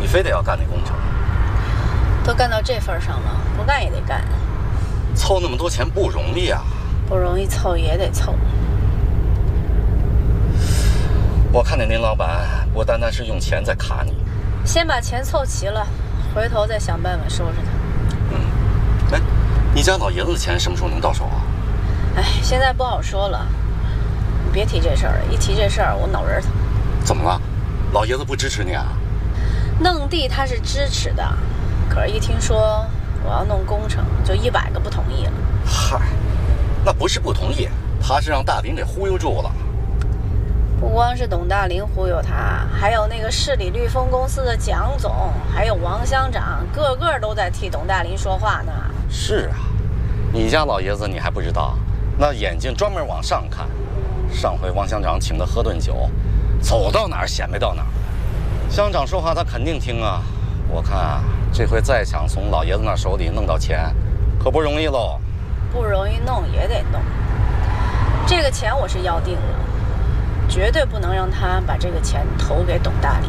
非得要干那工程？ 都干到这份上了，不干也得干。 凑那么多钱不容易啊！ 不容易凑也得凑。 我看见林老板不单单是用钱在卡你， 先把钱凑齐了，回头再想办法收拾他。 哎，你家老爷子的钱什么时候能到手啊？ 哎，现在不好说了。你别提这事儿了，一提这事儿我脑仁疼。 怎么了？老爷子不支持你啊？ 弄地他是支持的，可是一听说我要弄工程，就100个不同意了。 嗨，那不是不同意，他是让大林给忽悠住了。 不光是董大林忽悠他，还有那个市里绿丰公司的蒋总，还有王乡长，个个都在替董大林说话呢。 是啊，你家老爷子你还不知道，那眼睛专门往上看。上回王乡长请他喝顿酒，走到哪儿显摆到哪儿。乡长说话他肯定听啊。我看啊，这回再想从老爷子那手里弄到钱，可不容易喽。 不容易弄也得弄，这个钱我是要定了。绝对不能让他把这个钱投给董大林。